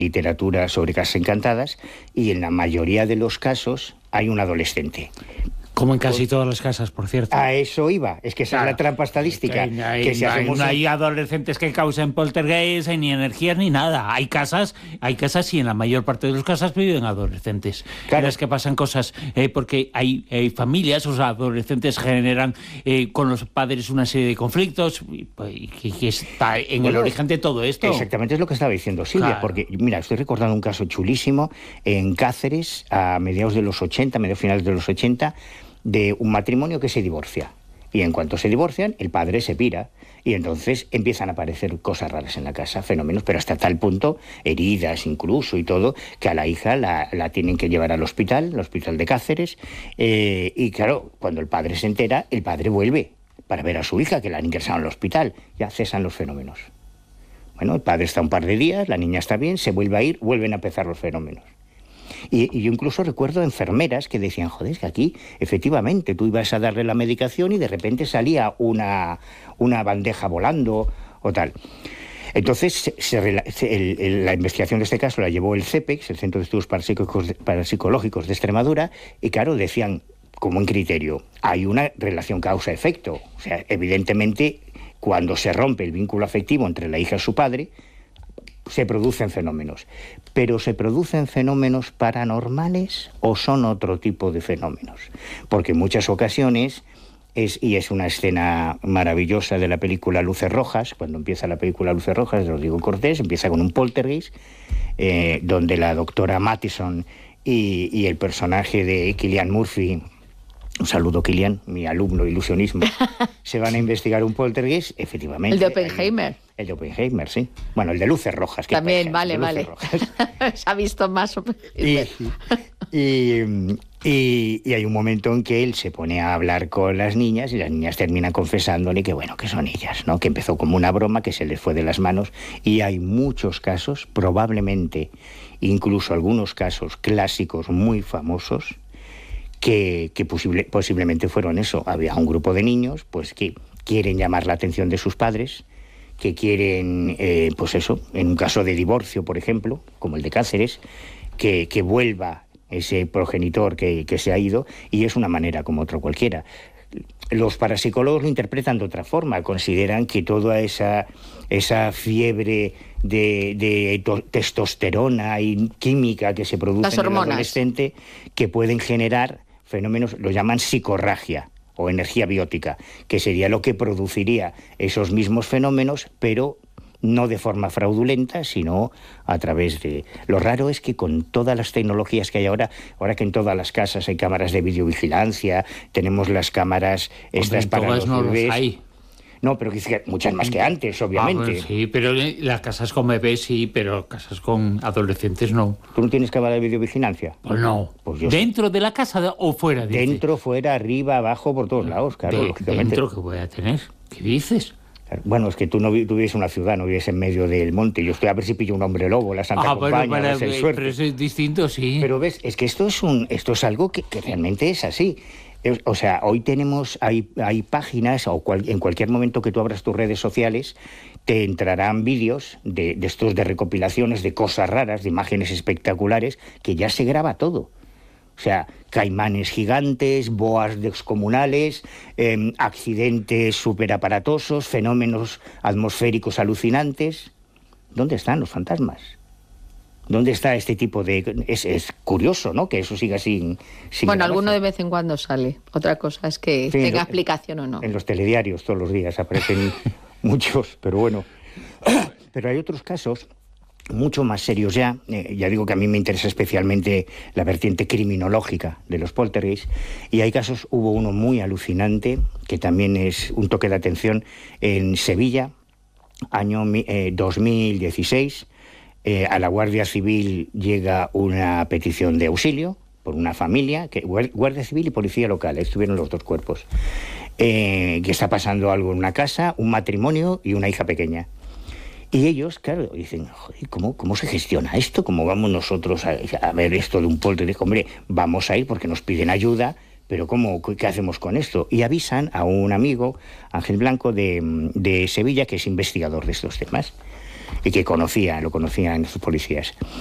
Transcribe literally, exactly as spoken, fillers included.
literatura sobre casas encantadas, y en la mayoría de los casos hay un adolescente. Como en casi todas las casas, por cierto. A eso iba. Es que esa Claro. es la trampa estadística. Que hay, que si hay, hacemos no un... hay adolescentes que causen poltergeist, ni energías, ni nada. Hay casas, hay casas y en la mayor parte de las casas viven adolescentes. Claro. En las que pasan cosas, eh, porque hay, hay familias, o sea, adolescentes generan eh, con los padres una serie de conflictos, y, pues, y que está en Bueno, el origen de todo esto. Exactamente es lo que estaba diciendo Silvia, Claro. porque, mira, estoy recordando un caso chulísimo en Cáceres, a mediados de los ochenta, mediados finales de los ochenta, de un matrimonio que se divorcia. Y en cuanto se divorcian, el padre se pira. Y entonces empiezan a aparecer cosas raras en la casa, fenómenos, pero hasta tal punto, heridas incluso y todo, que a la hija la, la tienen que llevar al hospital, al hospital de Cáceres. Eh, y claro, cuando el padre se entera, el padre vuelve para ver a su hija, que la han ingresado al hospital. Ya cesan los fenómenos. Bueno, el padre está un par de días, la niña está bien, se vuelve a ir, vuelven a empezar los fenómenos. Y, y yo incluso recuerdo enfermeras que decían, joder, es que aquí, efectivamente, tú ibas a darle la medicación y de repente salía una, una bandeja volando o tal. Entonces, se, se, se, el, el, la investigación de este caso la llevó el CEPEX, el Centro de Estudios Parapsicológicos, Parapsicológicos de Extremadura, y claro, decían, como en criterio, hay una relación causa-efecto. O sea, evidentemente, cuando se rompe el vínculo afectivo entre la hija y su padre, se producen fenómenos. Pero ¿se producen fenómenos paranormales o son otro tipo de fenómenos? Porque en muchas ocasiones, es, y es una escena maravillosa de la película Luces Rojas, cuando empieza la película Luces Rojas de Rodrigo Cortés, empieza con un poltergeist, eh, donde la doctora Mattison y, y el personaje de Cillian Murphy, un saludo, Kilian, mi alumno de ilusionismo, se van a investigar un poltergeist, efectivamente. El de Oppenheimer. El de Oppenheimer, sí. Bueno, el de Luces Rojas. Que También, vale, vale. Se ha visto más Oppenheimer. Y, y, y, y hay un momento en que él se pone a hablar con las niñas y las niñas terminan confesándole que, bueno, que son ellas, ¿no? Que empezó como una broma, que se les fue de las manos. Y hay muchos casos, probablemente, incluso algunos casos clásicos muy famosos, que, que posible, posiblemente fueron eso. Había un grupo de niños pues que quieren llamar la atención de sus padres, que quieren, eh, pues eso, en un caso de divorcio, por ejemplo, como el de Cáceres, que, que vuelva ese progenitor que, que se ha ido, y es una manera como otra cualquiera. Los parapsicólogos lo interpretan de otra forma, consideran que toda esa, esa fiebre de, de to, testosterona y química que se produce en el adolescente, que pueden generar fenómenos, lo llaman psicorragia o energía biótica, que sería lo que produciría esos mismos fenómenos, pero no de forma fraudulenta, sino a través de... Lo raro es que con todas las tecnologías que hay ahora, ahora que en todas las casas hay cámaras de videovigilancia, tenemos las cámaras estas para los no bebés... Los hay. No, pero muchas más que antes, obviamente. Ah, bueno, sí, pero las casas con bebés sí, pero casas con adolescentes no. ¿Tú no tienes cámara de videovigilancia? Pues no. Pues yo ¿Dentro sí. de la casa o fuera? Dice. Dentro, fuera, arriba, abajo, por todos lados, claro, de, lógicamente. ¿Dentro que voy a tener? ¿Qué dices? Bueno, es que tú no tú vives en una ciudad, no vives en medio del monte. Yo estoy a ver si pillo un hombre lobo, la Santa ah, Compañía, bueno, para, es suerte. Pero eso es distinto, sí. Pero ves, es que esto es un esto es algo que, que realmente es así. O sea, hoy tenemos, hay, hay páginas, o cual, en cualquier momento que tú abras tus redes sociales, te entrarán vídeos de, de estos de recopilaciones de cosas raras, de imágenes espectaculares, que ya se graba todo. O sea, caimanes gigantes, boas descomunales, eh, accidentes superaparatosos, fenómenos atmosféricos alucinantes. ¿Dónde están los fantasmas? ¿Dónde está este tipo de...? Es, es curioso, ¿no?, que eso siga sin... sin bueno, grabarse. alguno de vez en cuando sale. Otra cosa es que sí, tenga lo, explicación o no. En los telediarios todos los días aparecen muchos, pero bueno. Pero hay otros casos mucho más serios ya. Eh, ya digo que a mí me interesa especialmente la vertiente criminológica de los poltergeist. Y hay casos, hubo uno muy alucinante, que también es un toque de atención, en Sevilla, año eh, dos mil dieciséis. Eh, a la Guardia Civil llega una petición de auxilio por una familia, que Guardia Civil y Policía Local, estuvieron los dos cuerpos, eh, que está pasando algo en una casa, un matrimonio y una hija pequeña. Y ellos, claro, dicen, joder, ¿cómo, cómo se gestiona esto? ¿Cómo vamos nosotros a, a ver esto de un poltergeist? Hombre, vamos a ir porque nos piden ayuda, pero ¿cómo, qué hacemos con esto? Y avisan a un amigo, Ángel Blanco, de, de Sevilla, que es investigador de estos temas. y que conocía, lo conocían sus policías.